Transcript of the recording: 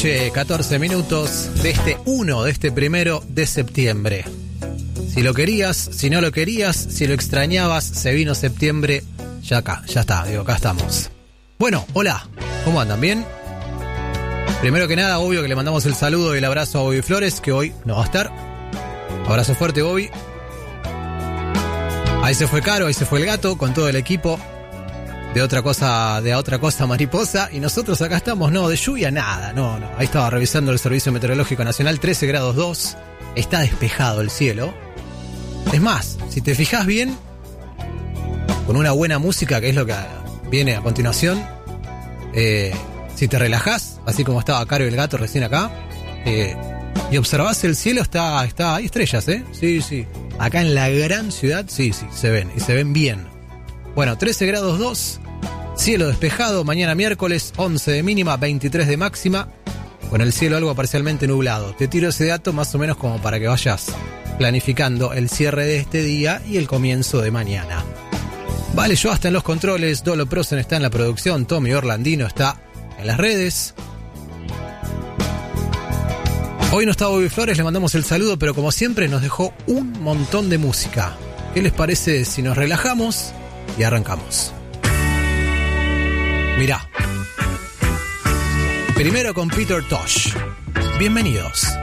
noche, 14 minutos de este 1 de septiembre. Si lo querías, si no lo querías, si lo extrañabas, se vino septiembre, ya está, acá estamos. Bueno, hola, ¿cómo andan? ¿Bien? Primero que nada, obvio que le mandamos el saludo y el abrazo a Bobby Flores, que hoy no va a estar. Abrazo fuerte, Bobby. Ahí se fue Caro, ahí se fue el gato con todo el equipo de otra cosa mariposa. Y nosotros acá estamos, no, de lluvia nada, no. Ahí estaba revisando el Servicio Meteorológico Nacional, 13 grados 2. Está despejado el cielo. Es más, si te fijas bien, con una buena música, que es lo que viene a continuación, si te relajás, así como estaba Caro y el gato recién acá, y observás el cielo, hay estrellas, sí. Acá en la gran ciudad, sí, se ven, y se ven bien. Bueno, 13 grados 2, cielo despejado, mañana miércoles, 11 de mínima, 23 de máxima, con el cielo algo parcialmente nublado. Te tiro ese dato más o menos como para que vayas planificando el cierre de este día y el comienzo de mañana. Vale, yo hasta en los controles, Dolo Prosen está en la producción, Tommy Orlandino está en las redes. Hoy no está Bobby Flores, le mandamos el saludo, pero como siempre nos dejó un montón de música. ¿Qué les parece si nos relajamos y arrancamos? Mirá. Primero con Peter Tosh. Bienvenidos.